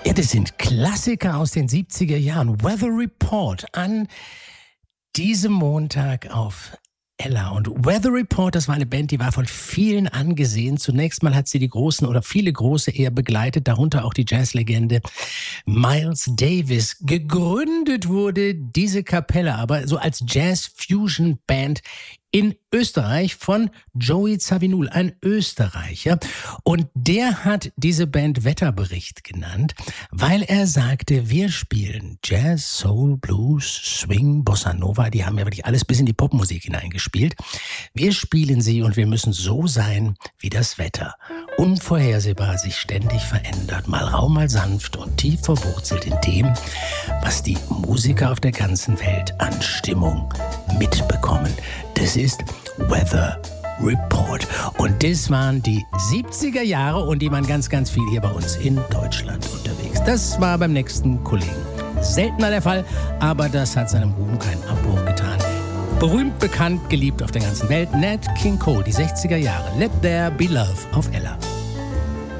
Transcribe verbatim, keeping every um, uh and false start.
Ja, das sind Klassiker aus den siebziger Jahren. Weather Report an diesem Montag auf Ella. Und Weather Report, das war eine Band, die war von vielen angesehen. Zunächst mal hat sie die Großen oder viele Große eher begleitet, darunter auch die Jazzlegende Miles Davis. Gegründet wurde diese Kapelle aber so als Jazz-Fusion-Band in Österreich von Joey Zawinul, ein Österreicher. Und der hat diese Band Wetterbericht genannt, weil er sagte, wir spielen Jazz, Soul, Blues, Swing, Bossa Nova. Die haben ja wirklich alles bis in die Popmusik hineingespielt. Wir spielen sie und wir müssen so sein wie das Wetter. Unvorhersehbar, sich ständig verändert, mal rau, mal sanft und tief verwurzelt in dem, was die Musiker auf der ganzen Welt an Stimmung mitbekommen. Das ist Weather Report. Und das waren die siebziger Jahre und die waren ganz, ganz viel hier bei uns in Deutschland unterwegs. Das war beim nächsten Kollegen seltener der Fall, aber das hat seinem Ruhm keinen Abbruch getan. Berühmt, bekannt, geliebt auf der ganzen Welt, Nat King Cole, die sechziger Jahre. Let There Be Love auf Ella.